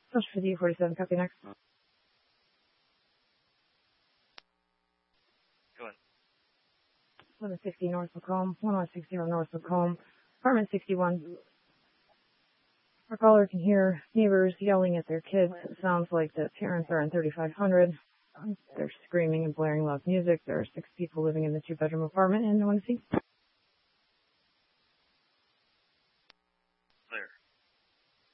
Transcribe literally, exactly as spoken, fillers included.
Social fifty forty-seven, copy next. Go ahead. eleven sixty North Macomb, one one six zero North Macomb, apartment sixty-one. Our caller can hear neighbors yelling at their kids. It sounds like the parents are in thirty-five hundred. They're screaming and blaring loud music. There are six people living in the two-bedroom apartment, and I want to see.